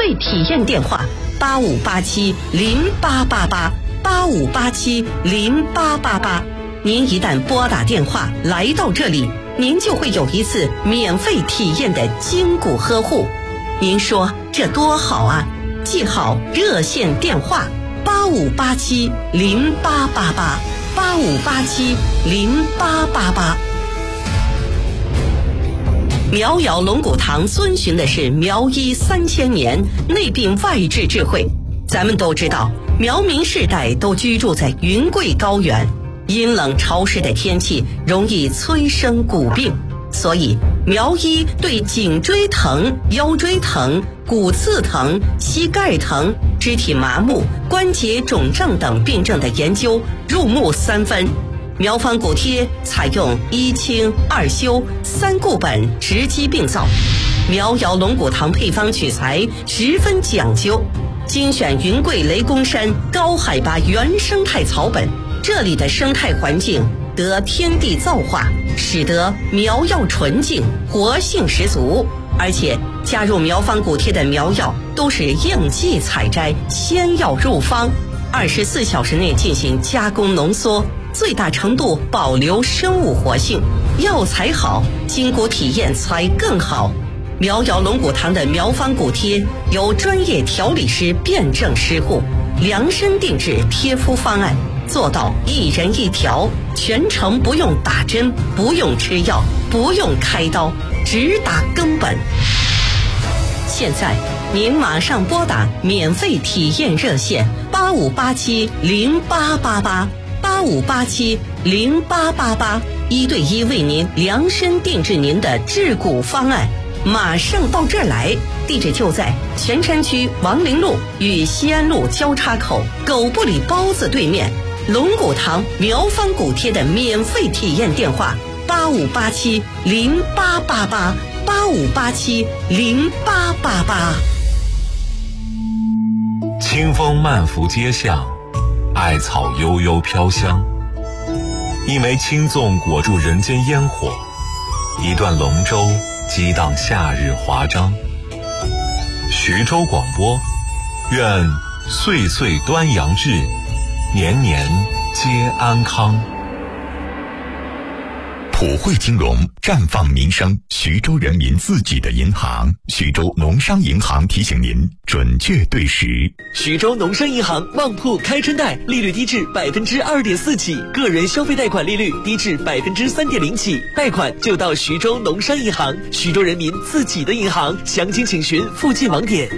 费体验电话8587088885870888。您一旦拨打电话来到这里，您就会有一次免费体验的筋骨呵护。您说这多好啊！记好热线电话8587088885870888。苗瑶龙骨堂遵循的是苗医3000年内病外治智慧。咱们都知道，苗民世代都居住在云贵高原，阴冷潮湿的天气容易催生骨病，所以苗医对颈椎疼、腰椎疼、骨刺疼、膝盖疼、肢体麻木、关节肿胀等病症的研究入木3分。苗方骨贴采用1清2修3固本，直击病灶。苗瑶龙骨堂配方取材十分讲究，精选云贵雷公山高海拔原生态草本，这里的生态环境得天地造化，使得苗药纯净，活性十足。而且加入苗方骨贴的苗药都是应季采摘，鲜药入方，24小时内进行加工浓缩，最大程度保留生物活性。药材好，筋骨体验才更好。苗瑶龙骨堂的苗方骨贴由专业调理师辩证施护，量身定制贴敷方案，做到一人一条，全程不用打针，不用吃药，不用开刀，只打根本。现在您马上拨打免费体验热线8587088885870888，一对一为您量身定制您的治骨方案。马上到这儿来，地址就在泉山区王陵路与西安路交叉口狗不理包子对面。龙骨堂苗方骨贴的免费体验电话8587088885870888。 清风漫拂街巷，艾草悠悠飘香，一枚青粽裹住人间烟火，一段龙舟激荡夏日华章。徐州广播，愿岁岁端阳至，年年皆安康。 普惠金融，绽放民生，徐州人民自己的银行。徐州农商银行提醒您，准确对时。 徐州农商银行旺铺开春贷，利率低至2.4%起，个人消费贷款利率低至3.0%起，贷款就到徐州农商银行，徐州人民自己的银行。详情请询附近网点。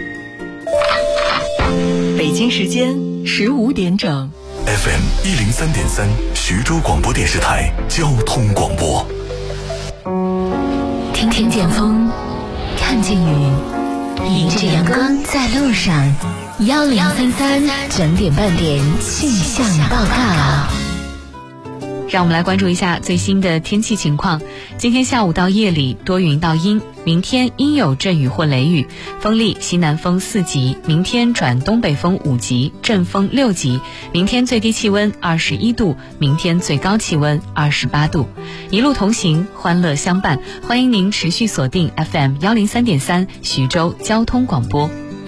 北京时间15点整。 FM 103.3，徐州广播电视台交通广播。 听见风，看见雨，迎着阳光在路上。1033整点半点气象报告。 让我们来关注一下最新的天气情况。今天下午到夜里多云到阴，明天阴有阵雨或雷雨，风力西南风4级，明天转东北风5级，阵风6级。明天最低气温21度，明天最高气温28度。一路同行，欢乐相伴，欢迎您持续锁定 FM 103.3徐州交通广播。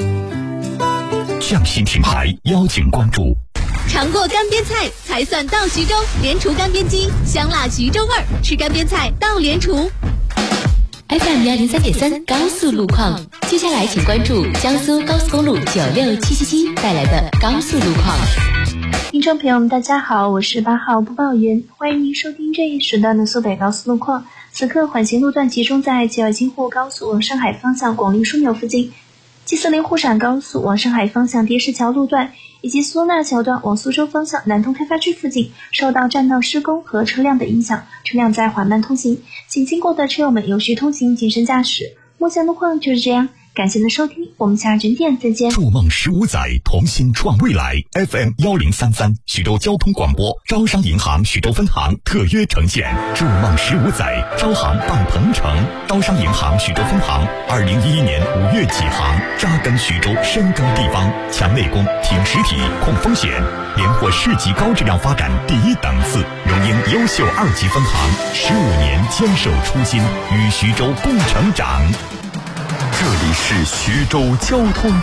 匠心品牌邀请关注。 尝过干煸菜才算到徐州，联厨干煸鸡，香辣徐州味儿，吃干煸菜到联厨。 FM 103.3高速路况，接下来请关注江苏高速公路96777带来的高速路况。 听众朋友们，大家好，我是8号播报员，欢迎您收听这一时段的苏北高速路况。此刻缓行路段集中在吉尔金沪高速往上海方向广陵枢纽附近，G40沪陕高速往上海方向叠石桥路段，以及苏纳桥段往苏州方向南通开发区附近，受到占道施工和车辆的影响，车辆在缓慢通行，请经过的车友们有序通行，谨慎驾驶。目前路况就是这样，感谢您的收听，我们下整点再见。 筑梦15载，同心创未来。FM 1033徐州交通广播，招商银行徐州分行特约呈现。筑梦15载，招行办鹏程。招商银行徐州分行2011年5月起航，扎根徐州，深耕地方，强内功，挺实体，控风险，连获市级高质量发展第1档次，荣膺优秀2级分行，15年坚守初心，与徐州共成长。 这里是徐州交通